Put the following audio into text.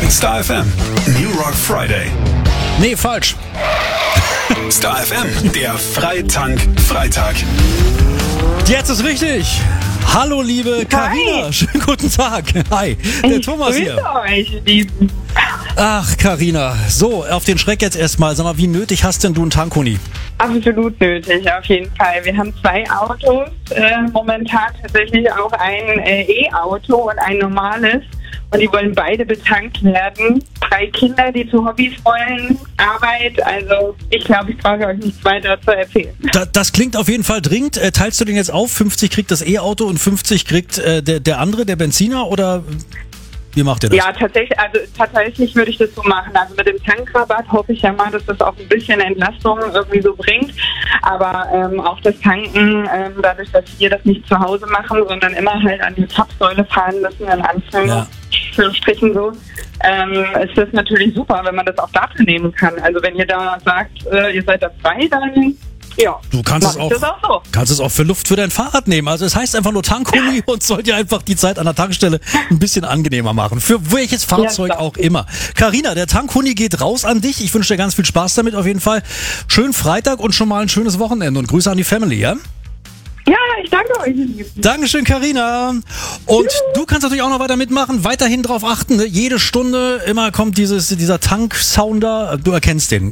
Star FM, New Rock Friday. Nee, falsch. Star FM, der Freitank-Freitag. Jetzt ist richtig. Hallo, liebe Carina. Schönen guten Tag. Hi, der Thomas hier. Euch, Lieben. Ach, Carina. So, auf den Schreck jetzt erstmal. Sag mal, wie nötig hast denn du einen Tankhuni? Absolut nötig, auf jeden Fall. Wir haben 2 Autos, momentan tatsächlich auch ein E-Auto und ein normales. Und die wollen beide betankt werden. 3 Kinder, die zu Hobbys wollen, Arbeit. Also ich glaube, ich brauche euch nichts weiter zu erzählen. Das klingt auf jeden Fall dringend. Teilst du den jetzt auf? 50 kriegt das E-Auto und 50 kriegt der andere, der Benziner? Oder wie macht ihr das? Ja, tatsächlich würde ich das so machen. Also mit dem Tankrabatt hoffe ich ja mal, dass das auch ein bisschen Entlastung irgendwie so bringt. Aber auch das Tanken, dadurch, dass wir das nicht zu Hause machen, sondern immer halt an die Zapfsäule fahren müssen, in Anführungsstrichen so, ist das natürlich super, wenn man das auch dafür nehmen kann. Also wenn ihr da sagt, ihr seid da frei, dann ja, du kannst es auch für Luft für dein Fahrrad nehmen. Also es heißt einfach nur Tankhuni und soll dir einfach die Zeit an der Tankstelle ein bisschen angenehmer machen. Für welches Fahrzeug auch immer. Carina, der Tankhuni geht raus an dich. Ich wünsche dir ganz viel Spaß damit auf jeden Fall. Schönen Freitag und schon mal ein schönes Wochenende und Grüße an die Family, ja? Ja, ich danke euch. Dankeschön, Carina. Und du kannst natürlich auch noch weiter mitmachen, weiterhin drauf achten. Ne? Jede Stunde immer kommt dieser Tanksounder. Du erkennst den.